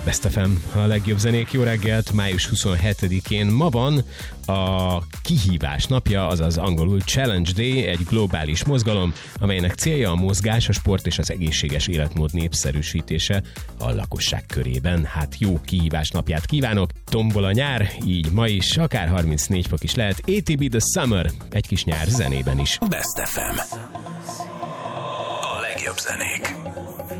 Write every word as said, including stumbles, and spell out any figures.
Best ef em, a legjobb zenék. Jó reggelt, május huszonhetedikén ma van a kihívás napja, azaz angolul Challenge Day, egy globális mozgalom, amelynek célja a mozgás, a sport és az egészséges életmód népszerűsítése a lakosság körében. Hát jó kihívás napját kívánok! Tombol a nyár, így ma is, akár harmincnégy fok is lehet. á té bé The Summer, egy kis nyár zenében is. Best ef em. A legjobb zenék.